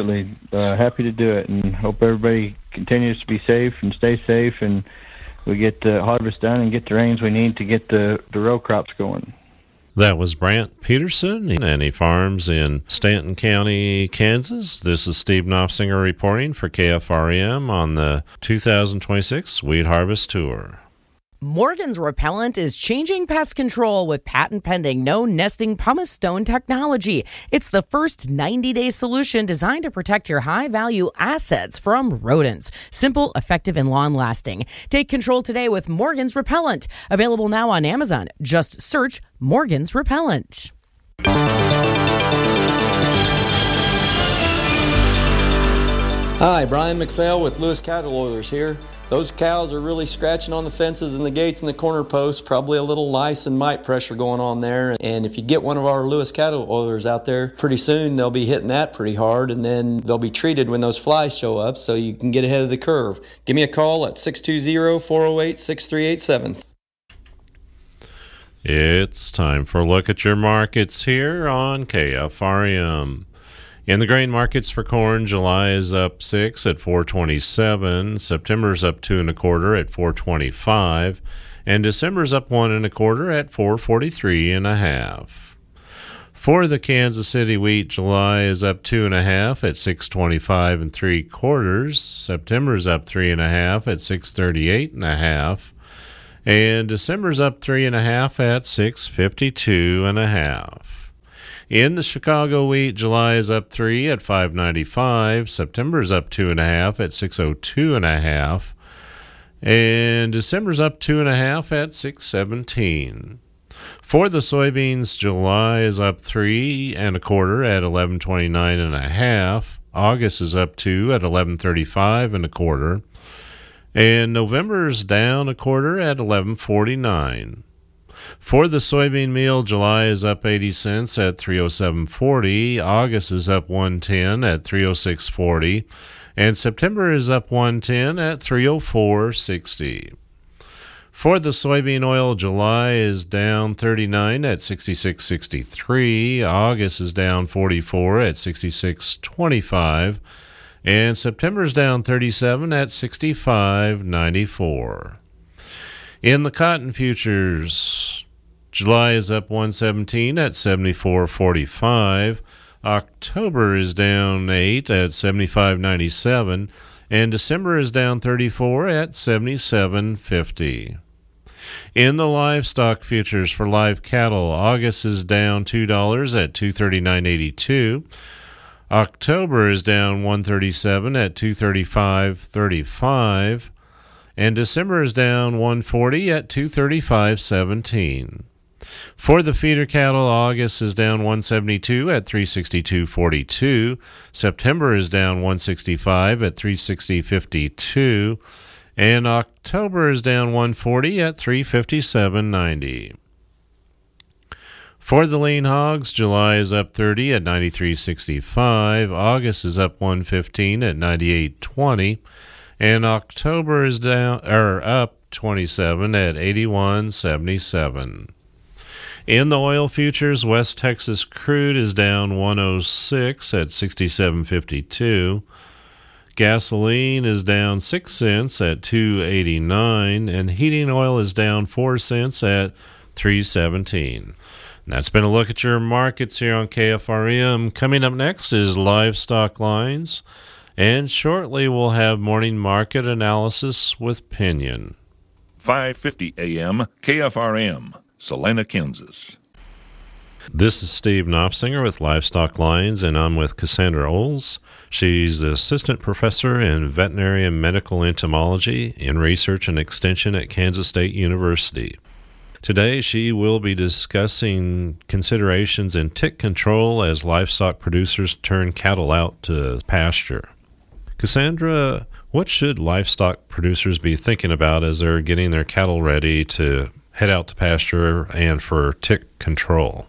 Happy to do it, and hope everybody continues to be safe and stay safe, and we get the harvest done and get the rains we need to get the row crops going. That was Brant Peterson, and he farms in Stanton County, Kansas. This is Steve Knopfsinger reporting for KFRM on the 2026 Wheat Harvest Tour. Morgan's Repellent is changing pest control with patent-pending no-nesting pumice stone technology. It's the first 90-day solution designed to protect your high-value assets from rodents. Simple, effective, and long-lasting. Take control today with Morgan's Repellent. Available now on Amazon. Just search Morgan's Repellent. Hi, Brian McPhail with Lewis Cattle Oilers here. Those cows are really scratching on the fences and the gates and the corner posts, probably a little lice and mite pressure going on there. And if you get one of our Lewis Cattle Oilers out there, pretty soon they'll be hitting that pretty hard, and then they'll be treated when those flies show up so you can get ahead of the curve. Give me a call at 620-408-6387. It's time for a look at your markets here on KFRM. In the grain markets for corn, July is up 6 at 427, September's up 2 1/4 at 425, and December's up 1 1/4 at 443 1/2. For the Kansas City wheat, July is up 2 1/2 at 625 3/4, September's up 3 1/2 at 638 1/2, and December's up 3 1/2 at 652 1/2. In the Chicago wheat, July is up 3 at 595, September's up 2 1/2 at 602 1/2, and December's up 2 1/2 at 617. For the soybeans, July is up 3 1/4 at 1129 1/2, August is up 2 at 1135 1/4, and November's down 1/4 at 1149. For the soybean meal, July is up 80 cents at 307.40, August is up 110 at 306.40, and September is up 110 at 304.60. For the soybean oil, July is down 39 at 66.63, August is down 44 at 66.25, and September is down 37 at 65.94. In the cotton futures, July is up 117 at 74.45, October is down 8 at 75.97, and December is down 34 at 77.50. In the livestock futures for live cattle, August is down $2 at 239.82, October is down 137 at 235.35, and December is down 140 at 235.17. For the feeder cattle, August is down 172 at 362.42, September is down 165 at 360.52, and October is down 140 at 357.90. For the lean hogs, July is up 30 at 93.65, August is up 115 at 98.20, and October is up 27 at 81.77. In the oil futures, West Texas crude is down 106 at 67.52. Gasoline is down 6 cents at 2.89, and heating oil is down 4 cents at 3.17. And that's been a look at your markets here on KFRM. Coming up next is Livestock Lines. And shortly we'll have morning market analysis with Pinion. 5:50 a.m. KFRM, Salina, Kansas. This is Steve Knopfsinger with Livestock Lines, and I'm with Cassandra Oles. She's the assistant professor in veterinary and medical entomology in research and extension at Kansas State University. Today she will be discussing considerations in tick control as livestock producers turn cattle out to pasture. Cassandra, what should livestock producers be thinking about as they're getting their cattle ready to head out to pasture and for tick control?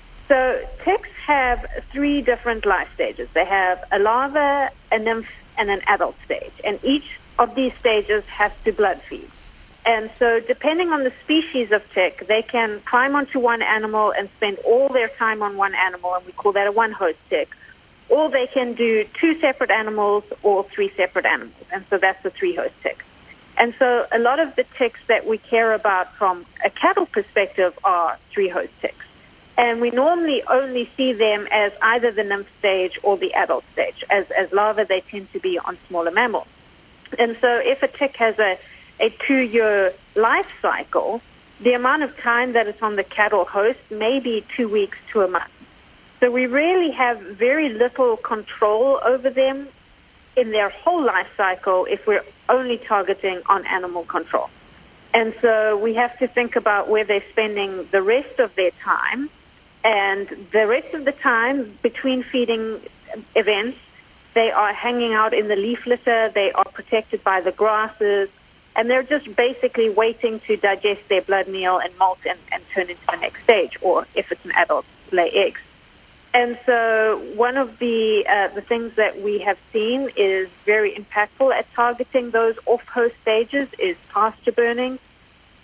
So ticks have 3 different life stages. They have a larva, a nymph, and an adult stage. And each of these stages has to blood feed. And so depending on the species of tick, they can climb onto one animal and spend all their time on one animal, and we call that a one-host tick. Or they can do 2 separate animals or 3 separate animals, and so that's the 3-host tick. And so a lot of the ticks that we care about from a cattle perspective are 3-host ticks. And we normally only see them as either the nymph stage or the adult stage. As larvae, they tend to be on smaller mammals. And so if a tick has a 2-year life cycle, the amount of time that it's on the cattle host may be 2 weeks to a month. So we really have very little control over them in their whole life cycle if we're only targeting on animal control. And so we have to think about where they're spending the rest of their time. And the rest of the time between feeding events, they are hanging out in the leaf litter, they are protected by the grasses, and they're just basically waiting to digest their blood meal and molt and turn into the next stage, or if it's an adult, lay eggs. And so one of the things that we have seen is very impactful at targeting those off-host stages is pasture burning.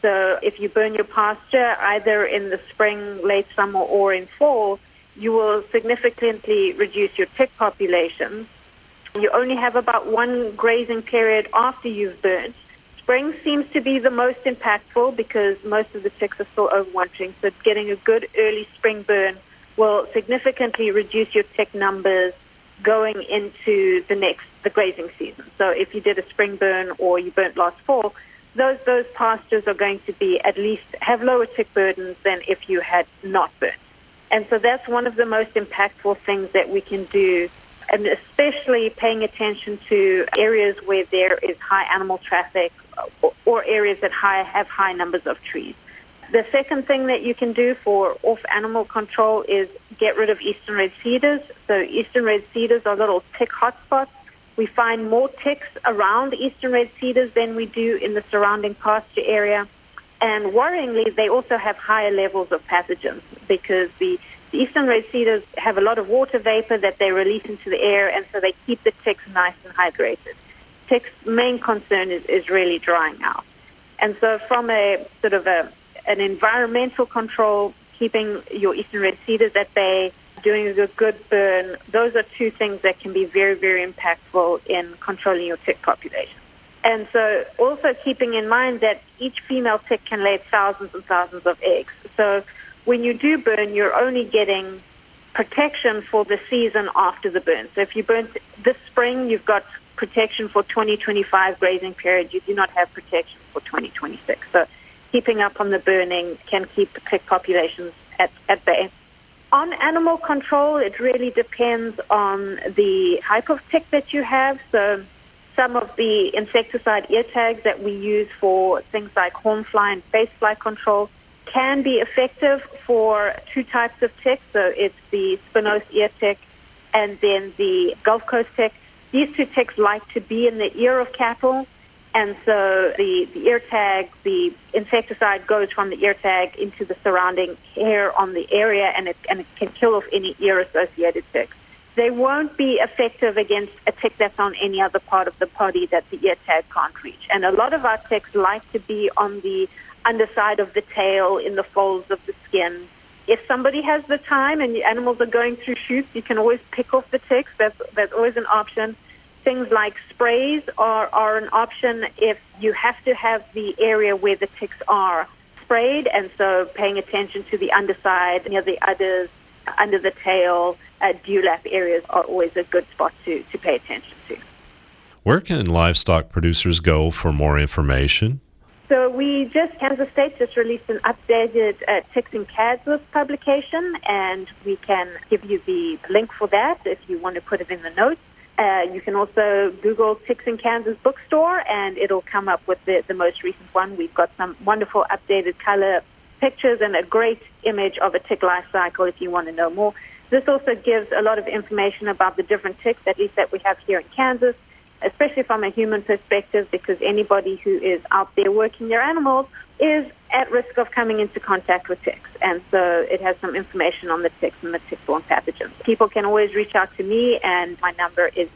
so if you burn your pasture either in the spring, late summer, or in fall, you will significantly reduce your tick populations. You only have about one grazing period after you've burned. Spring seems to be the most impactful because most of the ticks are still overwintering, so getting a good early spring burn will significantly reduce your tick numbers going into the grazing season. So if you did a spring burn or you burnt last fall, those pastures are going to be at least have lower tick burdens than if you had not burnt. And so that's one of the most impactful things that we can do, and especially paying attention to areas where there is high animal traffic or areas that have high numbers of trees. The second thing that you can do for off-animal control is get rid of eastern red cedars. So eastern red cedars are little tick hotspots. We find more ticks around eastern red cedars than we do in the surrounding pasture area. And worryingly, they also have higher levels of pathogens because the eastern red cedars have a lot of water vapor that they release into the air, and so they keep the ticks nice and hydrated. Ticks' main concern is really drying out. And so from a sort of an environmental control, keeping your eastern red cedars at bay, doing a good burn, those are two things that can be very, very impactful in controlling your tick population. And so also keeping in mind that each female tick can lay thousands and thousands of eggs. So when you do burn, you're only getting protection for the season after the burn. So if you burn this spring, you've got protection for 2025 grazing period. You do not have protection for 2026. So keeping up on the burning can keep the tick populations at bay. On animal control, it really depends on the type of tick that you have. So some of the insecticide ear tags that we use for things like hornfly and phasefly control can be effective for two types of ticks. So it's the Spinosad ear tick and then the Gulf Coast tick. These two ticks like to be in the ear of cattle, and so the ear tag, the insecticide goes from the ear tag into the surrounding hair on the area, and it can kill off any ear-associated ticks. They won't be effective against a tick that's on any other part of the body that the ear tag can't reach. And a lot of our ticks like to be on the underside of the tail, in the folds of the skin. If somebody has the time and the animals are going through shoots, you can always pick off the ticks. That's always an option. Things like sprays are an option if you have to have the area where the ticks are sprayed, and so paying attention to the underside, near the udders, under the tail, dewlap areas are always a good spot to pay attention to. Where can livestock producers go for more information? So Kansas State just released an updated Ticks in Kansas publication, and we can give you the link for that if you want to put it in the notes. You can also Google Ticks in Kansas bookstore, and it'll come up with the most recent one. We've got some wonderful updated color pictures and a great image of a tick life cycle if you want to know more. This also gives a lot of information about the different ticks, at least that we have here in Kansas, especially from a human perspective, because anybody who is out there working their animals is at risk of coming into contact with ticks. And so it has some information on the ticks and the tick-borne pathogens. People can always reach out to me, and my number is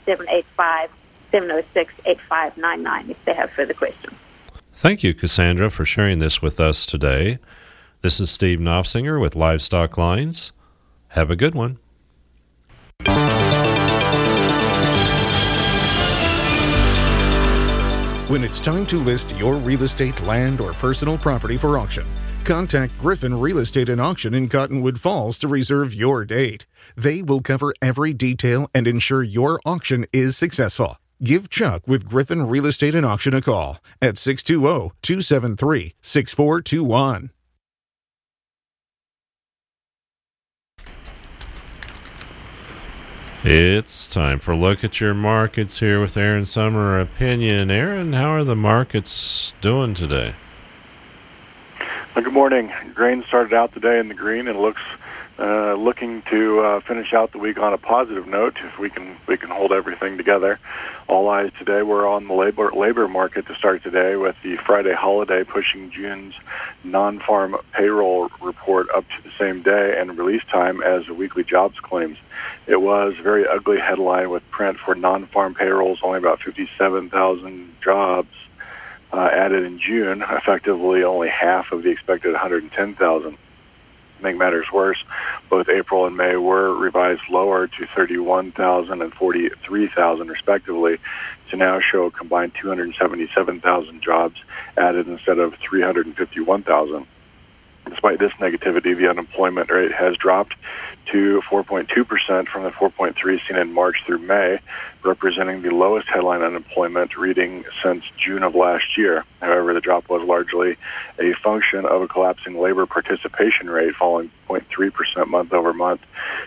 785-706-8599 if they have further questions. Thank you, Cassandra, for sharing this with us today. This is Steve Knopfsinger with Livestock Lines. Have a good one. When it's time to list your real estate, land, or personal property for auction, contact Griffin Real Estate and Auction in Cottonwood Falls to reserve your date. They will cover every detail and ensure your auction is successful. Give Chuck with Griffin Real Estate and Auction a call at 620-273-6421. It's time for a look at your markets here with Aaron Summer Opinion. Aaron, how are the markets doing today? Good morning. Grain started out today in the green and looks looking to finish out the week on a positive note if we can hold everything together. All eyes today were on the labor market to start today, with the Friday holiday pushing June's non-farm payroll report up to the same day and release time as the weekly jobs claims. It was a very ugly headline with print for non-farm payrolls, only about 57,000 jobs. added in June, effectively only half of the expected 110,000. To make matters worse, both April and May were revised lower to 31,000 and 43,000 respectively, to now show a combined 277,000 jobs added instead of 351,000. Despite this negativity, the unemployment rate has dropped to 4.2% from the 4.3% seen in March through May, representing the lowest headline unemployment reading since June of last year. However, the drop was largely a function of a collapsing labor participation rate, falling 0.3% month over month